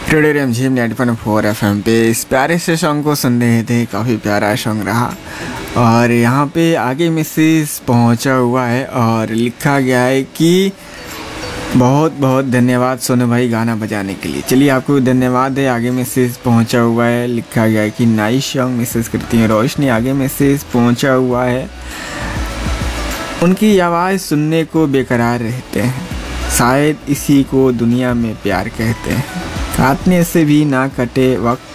Radio रिमझिम 90.4 FM पे इस प्यारे से सॉन्ग को सुन रहे थे। काफ़ी प्यारा सॉन्ग रहा और यहाँ पे आगे मैसेज पहुँचा हुआ है और लिखा गया है कि बहुत बहुत धन्यवाद सोनू भाई गाना बजाने के लिए। चलिए आपको धन्यवाद है। आगे मैसेज पहुँचा हुआ है, लिखा गया है कि नाइस सॉन्ग मैसेज करती हैं रोशनी। आगे मैसेज पहुँचा हुआ है, उनकी आवाज़ सुनने को बेकरार रहते हैं, शायद इसी को दुनिया में प्यार कहते हैं। काटने से भी ना कटे वक्त